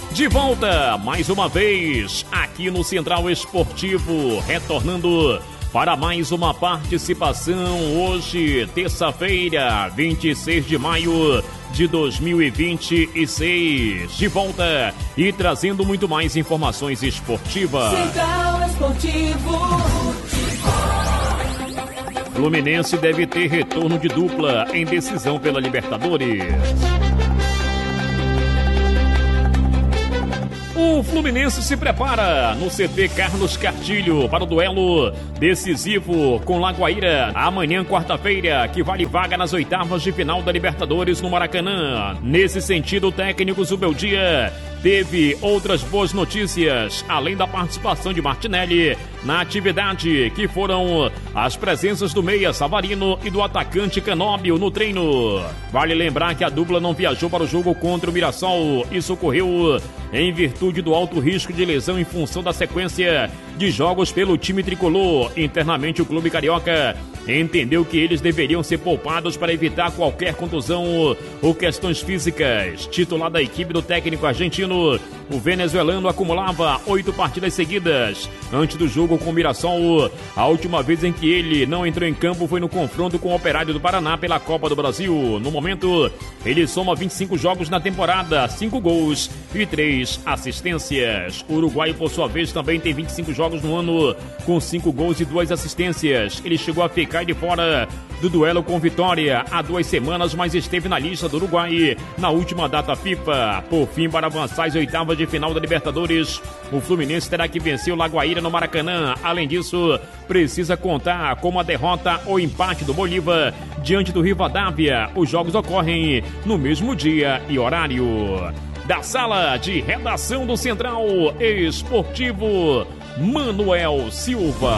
De volta, mais uma vez, aqui no Central Esportivo, retornando para mais uma participação hoje, terça-feira, 26 de maio de 2026. De volta e trazendo muito mais informações esportivas. Central Esportivo. Fluminense deve ter retorno de dupla em decisão pela Libertadores. O Fluminense se prepara no CT Carlos Castilho para o duelo decisivo com Lagoaíra amanhã, quarta-feira, que vale vaga nas oitavas de final da Libertadores no Maracanã. Nesse sentido, o técnico Zubeldia teve outras boas notícias, além da participação de Martinelli na atividade, que foram as presenças do meia Savarino e do atacante Canóbio no treino. Vale lembrar que a dupla não viajou para o jogo contra o Mirassol. Isso ocorreu em virtude do alto risco de lesão em função da sequência de jogos pelo time tricolor. Internamente, o clube carioca entendeu que eles deveriam ser poupados para evitar qualquer contusão ou questões físicas. Titular da equipe do técnico argentino, o venezuelano acumulava 8 partidas seguidas antes do jogo com o Mirassol. A última vez em que ele não entrou em campo foi no confronto com o Operário do Paraná pela Copa do Brasil. No momento, ele soma 25 jogos na temporada, 5 gols e 3 assistências. O uruguaio, por sua vez, também tem 25 jogos no ano, com 5 gols e 2 assistências. Ele chegou a ficar de fora do duelo com Vitória há 2 semanas, mas esteve na lista do Uruguai na última data FIFA. Por fim, para avançar às oitavas de final da Libertadores, o Fluminense terá que vencer o Lagoaíra no Maracanã. Além disso, precisa contar com uma derrota ou empate do Bolívar diante do Rivadavia. Os jogos ocorrem no mesmo dia e horário. Da sala de redação do Central Esportivo, Manuel Silva.